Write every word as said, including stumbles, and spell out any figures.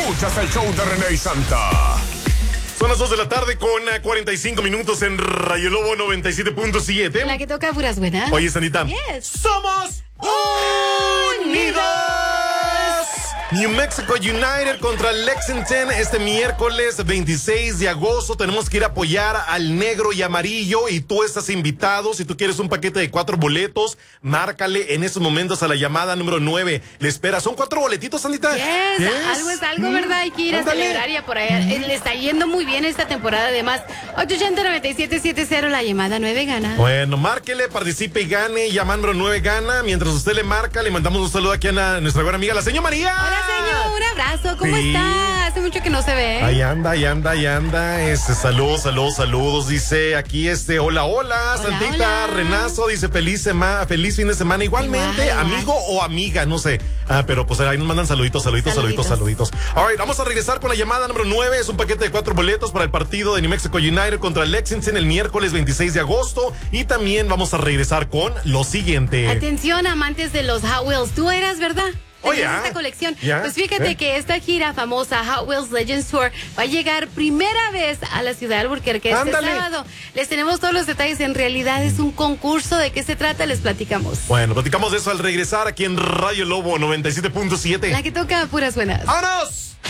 Escuchas el show de René y Santa. Son las dos de la tarde con cuarenta y cinco minutos en Radio Lobo noventa y siete punto siete. La que toca puras buenas. Oye, Sandita. Yes. ¡Somos unidos! New Mexico United contra Lexington este miércoles veintiséis de agosto. Tenemos que ir a apoyar al negro y amarillo y tú estás invitado. Si tú quieres un paquete de cuatro boletos, márcale en estos momentos a la llamada número nueve. Le espera. ¿Son cuatro boletitos, Sandita? Yes, Yes. algo es algo, ¿verdad? Hay que ir a Ándale. celebrar ya por allá. Eh, Le está yendo muy bien esta temporada. Además, ochocientos noventa y siete setenta, la llamada nueve gana. Bueno, márquele, participe y gane. Llamada número nueve gana. Mientras usted le marca, le mandamos un saludo aquí a na- nuestra buena amiga, la señora María. Hola, señor. Un abrazo. ¿Cómo Sí. está? Hace mucho que no se ve. Ahí anda, ahí anda, ahí anda. Este, saludos, saludos, saludos. Dice aquí este, hola, hola, Hola, Santita, hola. Renazo, dice feliz semana, feliz fin de semana. Igualmente, Igual, igual. amigo o amiga, no sé. Ah, pero pues ahí nos mandan saluditos, saluditos, saluditos, Saluditos. saluditos. All right, vamos a regresar con la llamada número nueve. Es un paquete de cuatro boletos para el partido de New Mexico United contra Lexington el miércoles veintiséis de agosto. Y también vamos a regresar con lo siguiente. Atención, amantes de los Hot Wheels. Tú eras, ¿verdad? Oh, Tenías ya. esta colección. Ya. Pues fíjate Eh. que esta gira famosa Hot Wheels Legends Tour va a llegar primera vez a la ciudad de Albuquerque este Ándale. sábado. Les tenemos todos los detalles. En realidad es un concurso. ¿De qué se trata? Les platicamos. Bueno, platicamos de eso al regresar aquí en Radio Lobo noventa y siete punto siete. La que toca puras buenas. ¡Vámonos!